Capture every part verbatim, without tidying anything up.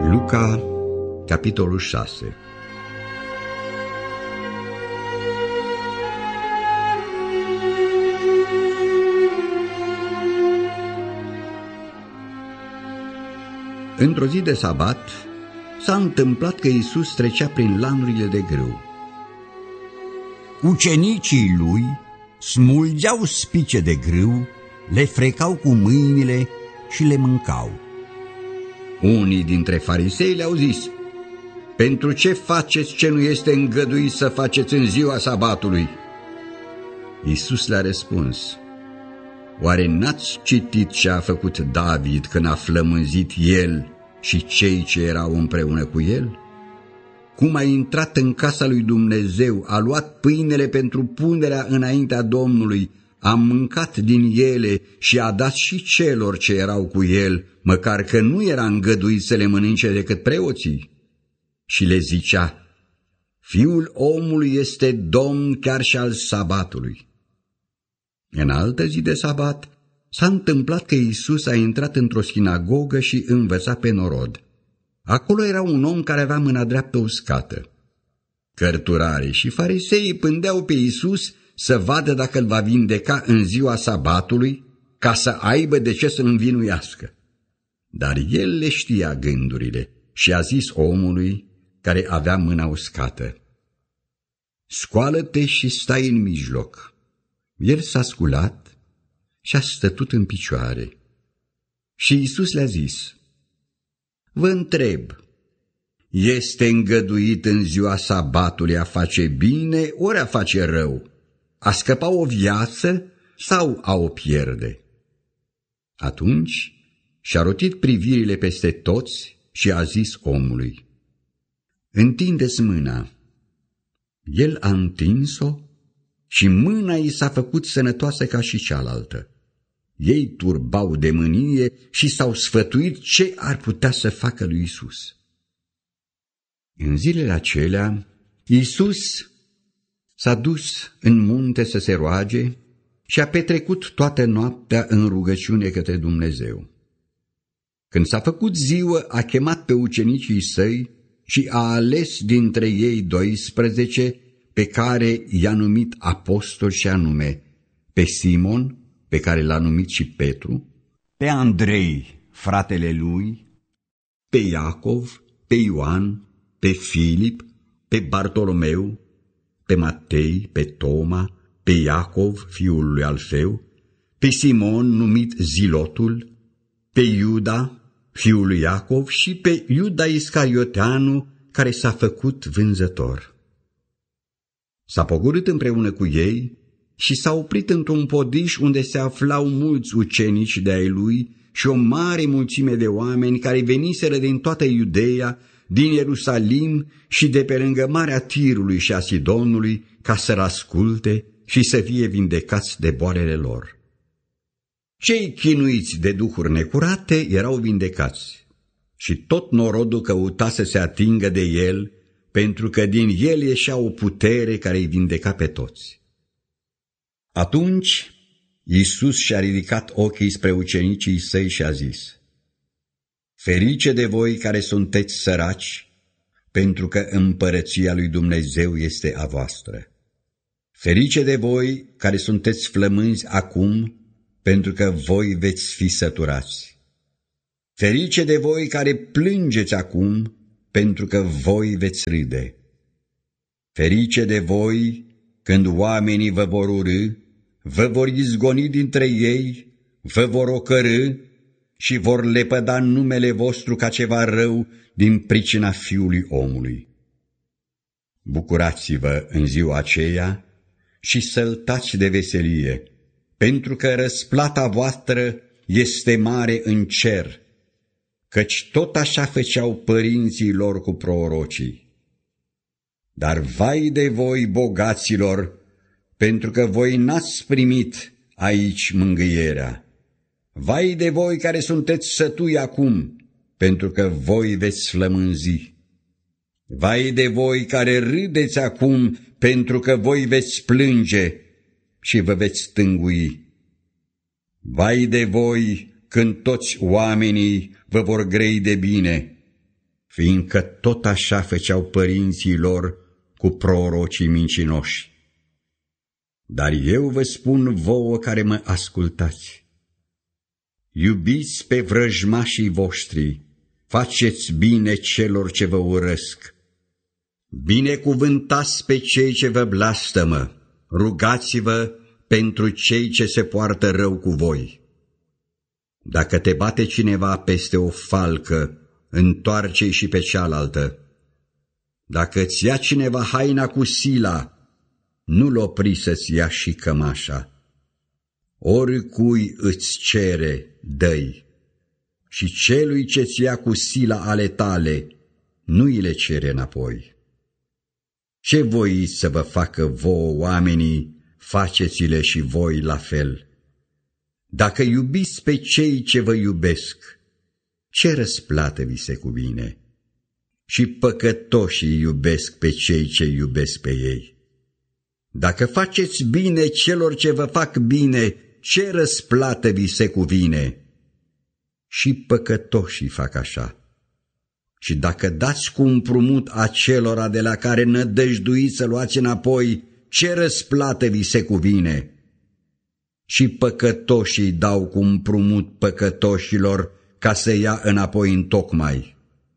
Luca, capitolul șase. Într-o zi de sabat s-a întâmplat că Iisus trecea prin lanurile de grâu. Ucenicii lui smulgeau spice de grâu, le frecau cu mâinile și le mâncau. Unii dintre farisei le-au zis: „Pentru ce faceți ce nu este îngăduit să faceți în ziua sabatului?” Iisus le-a răspuns: „Oare n-ați citit ce a făcut David când a flămânzit el și cei ce erau împreună cu el? Cum a intrat în casa lui Dumnezeu, a luat pâinele pentru punerea înaintea Domnului, a mâncat din ele și a dat și celor ce erau cu el, măcar că nu era îngăduit să le mănânce decât preoții. Și le zicea: Fiul omului este domn chiar și al sabatului.” În altă zi de sabat s-a întâmplat că Iisus a intrat într-o sinagogă și învăța pe norod. Acolo era un om care avea mâna dreaptă uscată. Cărturarii și fariseii pândeau pe Iisus să vadă dacă îl va vindeca în ziua sabatului, ca să aibă de ce să-l învinuiască. Dar el le știa gândurile și a zis omului care avea mâna uscată: „Scoală-te și stai în mijloc.” El s-a sculat și a stătut în picioare. Și Iisus le-a zis: „Vă întreb, este îngăduit în ziua sabatului a face bine ori a face rău, a scăpa o viață sau a o pierde?” Atunci și-a rotit privirile peste toți și a zis omului: „Întinde-ți mâna.” El a întins-o și mâna i s-a făcut sănătoasă ca și cealaltă. Ei turbau de mânie și s-au sfătuit ce ar putea să facă lui Iisus. În zilele acelea, Iisus s-a dus în munte să se roage și a petrecut toată noaptea în rugăciune către Dumnezeu. Când s-a făcut ziua, a chemat pe ucenicii săi și a ales dintre ei doisprezece, pe care i-a numit apostoli, și anume pe Simon, pe care l-a numit și Petru, pe Andrei, fratele lui, pe Iacov, pe Ioan, pe Filip, pe Bartolomeu, pe Matei, pe Toma, pe Iacov, fiul lui Alfeu, pe Simon, numit Zilotul, pe Iuda, fiul lui Iacov, și pe Iuda Iscarioteanu, care s-a făcut vânzător. S-a pogorât împreună cu ei și s-a oprit într-un podiș unde se aflau mulți ucenici de-ai lui și o mare mulțime de oameni care veniseră din toată Iudeea, din Ierusalim și de pe lângă Marea Tirului și a Sidonului, ca să-l asculte și să fie vindecați de boalele lor. Cei chinuiți de duhuri necurate erau vindecați și tot norodul căuta să se atingă de el, pentru că din el ieșea o putere care îi vindeca pe toți. Atunci Iisus și-a ridicat ochii spre ucenicii săi și a zis: „Ferice de voi care sunteți săraci, pentru că împărăția lui Dumnezeu este a voastră. Ferice de voi care sunteți flămânzi acum, pentru că voi veți fi săturați. Ferice de voi care plângeți acum, pentru că voi veți râde. Ferice de voi când oamenii vă vor urî, vă vor izgoni dintre ei, vă vor ocărî și vor lepăda numele vostru ca ceva rău din pricina Fiului omului. Bucurați-vă în ziua aceea și săltați de veselie, pentru că răsplata voastră este mare în cer, căci tot așa făceau părinții lor cu prorocii. Dar vai de voi, bogaților, pentru că voi n-ați primit aici mângâierea. Vai de voi care sunteți sătui acum, pentru că voi veți flămânzi. Vai de voi care râdeți acum, pentru că voi veți plânge și vă veți tângui. Vai de voi când toți oamenii vă vor grăi de bine, fiindcă tot așa făceau părinții lor cu prorocii mincinoși. Dar eu vă spun vouă care mă ascultați: iubiți pe vrăjmașii voștri, faceți bine celor ce vă urăsc, binecuvântați pe cei ce vă blastămă, rugați-vă pentru cei ce se poartă rău cu voi. Dacă te bate cineva peste o falcă, întoarce-i și pe cealaltă. Dacă îți ia cineva haina cu sila, nu-l opri să-ți ia și cămașa. Oricui îți cere, dă-i, și celui ce-ți ia cu sila ale tale, nu îi le cere înapoi. Ce voiți să vă facă vouă oamenii, faceți-le și voi la fel. Dacă iubiți pe cei ce vă iubesc, ce răsplată vi se cuvine? Și păcătoșii iubesc pe cei ce iubesc pe ei. Dacă faceți bine celor ce vă fac bine, ce răsplată vi se cuvine? Și păcătoșii fac așa. Și dacă dați cu împrumut acelora de la care nădăjduiți să luați înapoi, ce răsplată vi se cuvine? Și păcătoșii dau cu împrumut păcătoșilor ca să ia înapoi întocmai.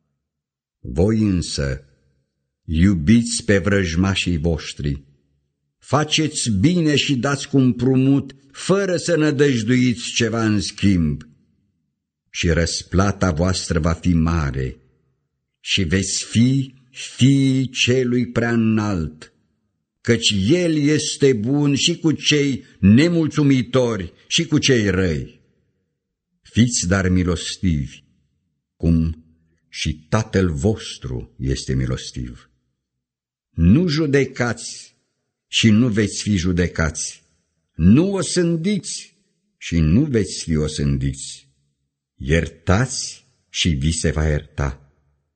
Voi însă iubiți pe vrăjmașii voștri, faceți bine și dați cu împrumut, fără să nădăjduiți ceva în schimb, și răsplata voastră va fi mare și veți fi fiii celui prea înalt, căci El este bun și cu cei nemulțumitori și cu cei răi. Fiți dar milostivi, cum și Tatăl vostru este milostiv. Nu judecați și nu veți fi judecați, nu osândiți și nu veți fi osândiți, iertați și vi se va ierta,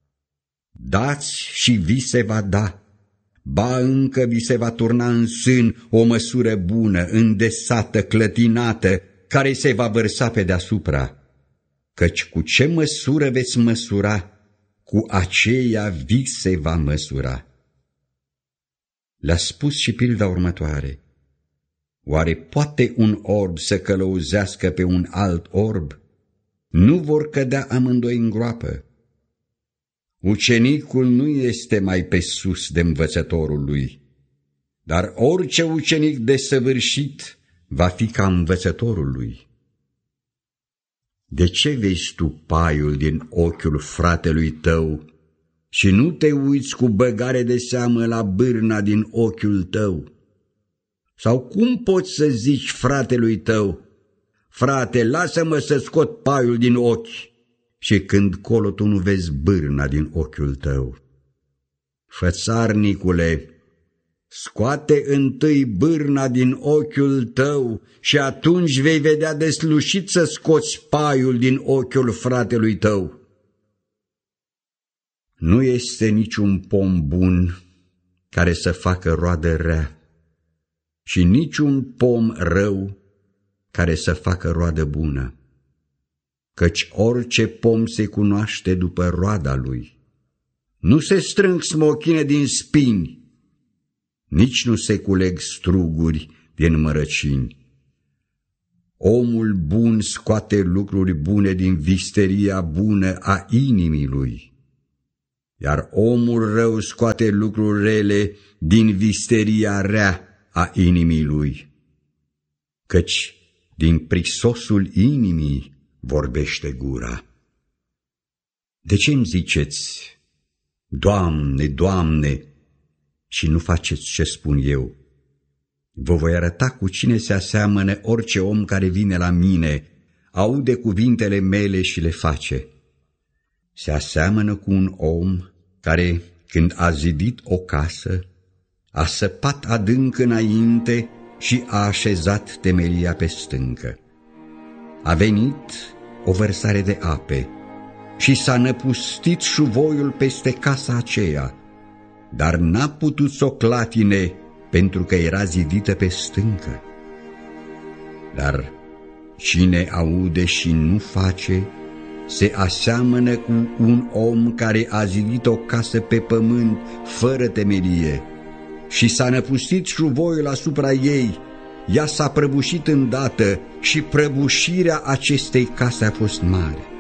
dați și vi se va da, ba încă vi se va turna în sân o măsură bună, îndesată, clătinată, care se va vărsa pe deasupra, căci cu ce măsură veți măsura, cu aceea vi se va măsura. Le-a spus și pilda următoare: oare poate un orb să călăuzească pe un alt orb? Nu vor cădea amândoi în groapă. Ucenicul nu este mai pe sus de învățătorul lui, dar orice ucenic desăvârșit va fi ca învățătorul lui. De ce vezi tu paiul din ochiul fratelui tău și nu te uiți cu băgare de seamă la bârna din ochiul tău? Sau cum poți să zici fratelui tău: frate, lasă-mă să scot paiul din ochi, și când colo tu nu vezi bârna din ochiul tău? Fățarnicule, scoate întâi bârna din ochiul tău și atunci vei vedea deslușit să scoți paiul din ochiul fratelui tău. Nu este niciun pom bun care să facă roadă rea și niciun pom rău care să facă roadă bună, căci orice pom se cunoaște după roada lui. Nu se strâng smochine din spini, nici nu se culeg struguri din mărăcini. Omul bun scoate lucruri bune din visteria bună a inimii lui, iar omul rău scoate lucruri rele din visteria rea a inimii lui, căci din prisosul inimii vorbește gura. De ce îmi ziceți: Doamne, Doamne, și nu faceți ce spun eu? Vă voi arăta cu cine se aseamănă orice om care vine la mine, aude cuvintele mele și le face. Se aseamănă cu un om care, când a zidit o casă, a săpat adânc înainte și a așezat temelia pe stâncă. A venit o vărsare de ape și s-a năpustit șuvoiul peste casa aceea, dar n-a putut să o clatine pentru că era zidită pe stâncă. Dar cine aude și nu face, se aseamănă cu un om care a zidit o casă pe pământ fără temelie și s-a năpustit șuvoiul asupra ei. Ea s-a prăbușit îndată și prăbușirea acestei case a fost mare.